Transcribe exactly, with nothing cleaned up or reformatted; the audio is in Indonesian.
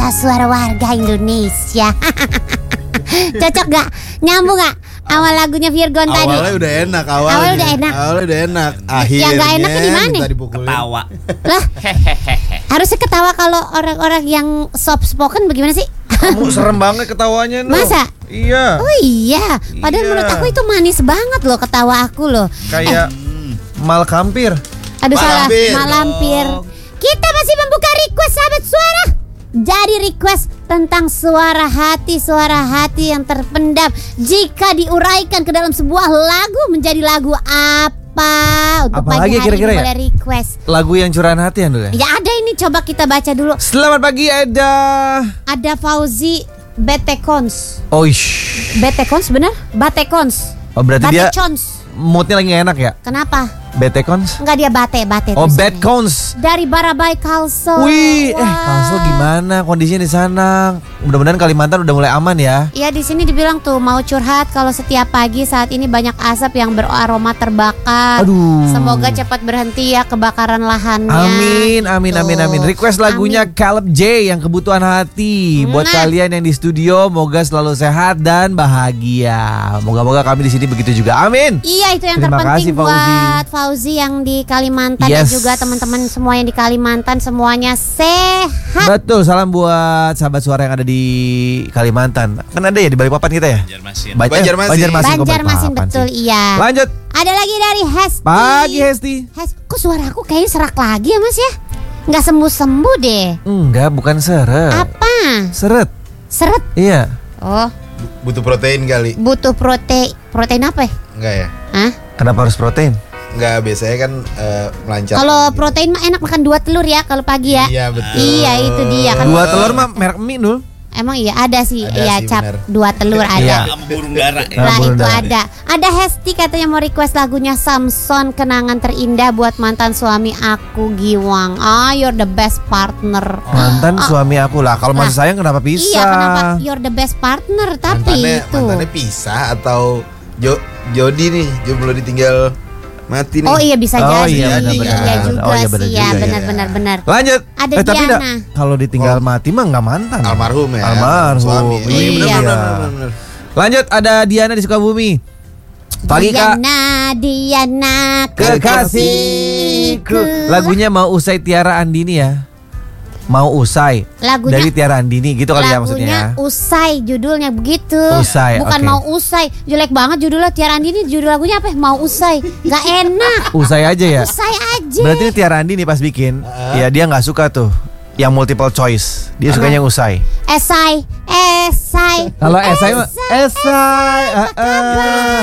Peta Suara Warga Indonesia. Cocok gak? Nyambung gak? Awal lagunya Virgon awalnya tadi. Awalnya udah enak, awalnya. Awalnya udah enak. Awalnya udah enak. Akhirnya yang gak enaknya di mana? Ketawa. Lah, harusnya ketawa kalau orang-orang yang soft spoken bagaimana sih? Kamu serem banget ketawanya loh. Masa? Iya. Oh iya. Padahal Iya. menurut aku itu manis banget loh ketawa aku loh. Kayak mal kampir. Aduh salah, Malampir. malampir. Kita masih membuka request sahabat suara. Jadi request tentang suara hati, suara hati yang terpendam. Jika diuraikan ke dalam sebuah lagu menjadi lagu apa? Untuk Apa pagi lagi hari kira-kira ini ya? boleh request. Lagu yang curahan hati ya dulu ya. Ya ada ini, coba kita baca dulu. Selamat pagi Eda. Ada Fauzi Betekons. Oish. Betekons benar? Batekons. Oh berarti dia Batekons. moodnya lagi gak enak ya? Kenapa? Betekons. Enggak, dia bate, bate. Oh tulisannya. Bedcons. Dari Barabai Kalsel. Wih, eh Wah. Kalsel gimana kondisinya di sana? Mudah-mudahan Kalimantan udah mulai aman ya. Iya, di sini dibilang tuh mau curhat kalau setiap pagi saat ini banyak asap yang beraroma terbakar. Aduh. Semoga cepat berhenti ya kebakaran lahannya. Amin, amin, amin, amin. Request lagunya Amin. Caleb J yang Kebutuhan Hati. Buat Nah. kalian yang di studio, moga selalu sehat dan bahagia. Moga-moga kami di sini begitu juga. Amin. Iya, itu yang Terima terpenting kasih, Fauzi. buat Fauzi yang di Kalimantan dan Yes. juga teman-teman semua yang di Kalimantan semuanya sehat. Betul, salam buat sahabat suara yang ada di Kalimantan. Kan ada ya di Balikpapan kita ya? Banjarmasin. Ba- eh, Banjarmasin. Banjarmasin, kok Banjarmasin Balikpapan betul, sih. iya. Lanjut. Ada lagi dari Hesti. Pagi Hesti. Hes, kok suara aku kayaknya serak lagi ya Mas ya? Nggak sembuh-sembuh deh. Enggak, bukan seret. Apa? Seret. Seret. Iya. Oh, Butuh protein kali. butuh protein. Protein apa ya? Enggak ya? Hah? Kenapa harus protein? Enggak, biasanya kan eh, melancar. Kalau protein mah enak makan dua telur ya kalau pagi ya. Iya, betul. Iya, itu dia kan. Dua telur mah merek mie Nul. Emang iya ada sih. Ada Iya, sih, cap benar. dua telur Iya. ada. Sama burung dara ya. Nah, burung itu dara. ada. Ada Hesti katanya mau request lagunya Samson, kenangan terindah buat mantan suami aku Giwang. Ah, you're the best partner. Mantan Oh, suami aku lah. Kalau masih Nah. sayang kenapa pisah? Iya, kenapa you're the best partner tapi mantannya, itu. mantannya pisah atau Jo Jody nih, jomblo ditinggal mati nih. Oh iya bisa Oh, jadi. iya, benar, benar. Iya juga Oh, iya, benar sih ya, juga, iya. benar-benar benar. Lanjut. Ada eh, tapi Diana. enggak. Kalau ditinggal Oh. mati mah enggak mantan. Almarhum ya. Almarhum. Suami. Oh, iya, Iya. benar, benar, benar, benar. Lanjut, ada Diana di Sukabumi. Pagi Kak. Diana, Diana, Kekasihku. Lagunya Mau Usai Tiara Andini ya. Mau usai. Lagunya Dari Tiara Andini gitu kali ya lagunya maksudnya. usai judulnya begitu. Usai, Bukan oke. mau usai. Jelek banget judulnya Tiara Andini. Judul lagunya apa? Mau usai. Gak enak. Usai aja ya. Usai aja. Berarti ini Tiara Andini pas bikin, ya dia nggak suka tuh yang multiple choice. Dia sukanya yang usai. Esai, esai. Kalau esai mah esai. eh, eh.